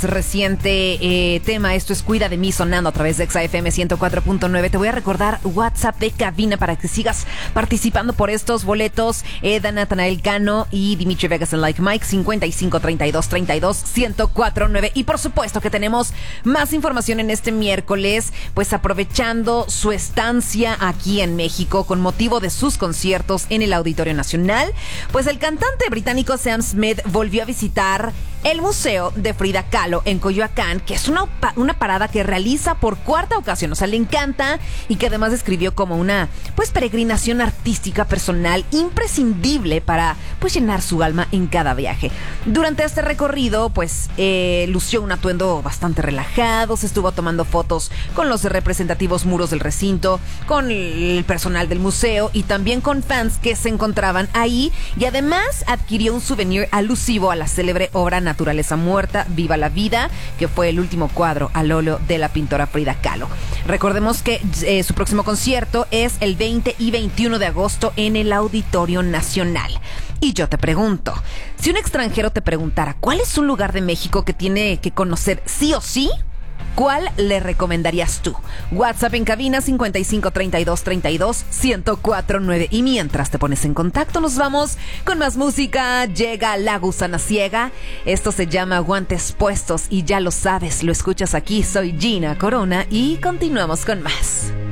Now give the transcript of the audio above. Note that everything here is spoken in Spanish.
Reciente tema, esto es Cuida de mí, sonando a través de XFM 104.9. Te voy a recordar WhatsApp de cabina para que sigas participando por estos boletos. Eda, Natanael Cano y Dimitri Vegas en Like Mike, 5532321049. Y por supuesto que tenemos más información en este miércoles, pues aprovechando su estancia aquí en México con motivo de sus conciertos en el Auditorio Nacional, pues el cantante británico Sam Smith volvió a visitar el Museo de Frida Kahlo en Coyoacán, que es una parada que realiza por cuarta ocasión. O sea, le encanta, y que además describió como una peregrinación artística personal imprescindible para llenar su alma en cada viaje. Durante este recorrido lució un atuendo bastante relajado, se estuvo tomando fotos con los representativos muros del recinto, con el personal del museo y también con fans que se encontraban ahí, y además adquirió un souvenir alusivo a la célebre obra Naturaleza Muerta, Viva la Vida, que fue el último cuadro al óleo de la pintora Frida Kahlo. Recordemos que su próximo concierto es el 20 y 21 de agosto en el Auditorio Nacional. Y yo te pregunto, si un extranjero te preguntara cuál es un lugar de México que tiene que conocer sí o sí, ¿cuál le recomendarías tú? WhatsApp en cabina 5532321049. Y mientras te pones en contacto, nos vamos con más música. Llega La Gusana Ciega. Esto se llama Guantes Puestos y ya lo sabes, lo escuchas aquí. Soy Gina Corona y continuamos con más.